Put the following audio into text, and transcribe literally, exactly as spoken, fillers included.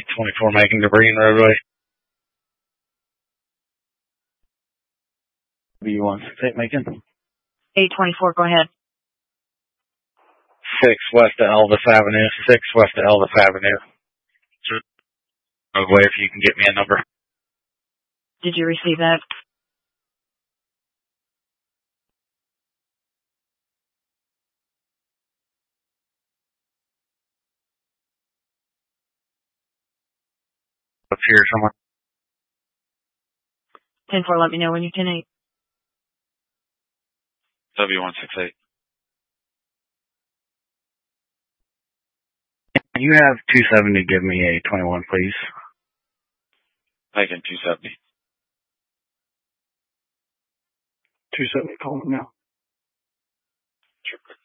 twenty-four making debris in the roadway. W one six eight making. eight twenty-four, go ahead. six west of Elvis Avenue. six west of Elvis Avenue. Roadway, if you can get me a number. Did you receive that? Up here somewhere. ten four, let me know when you can eight. W one six eight. Can you have two seventy give me a twenty-one, please? Making two seventy. two seventy, call me now. Sure.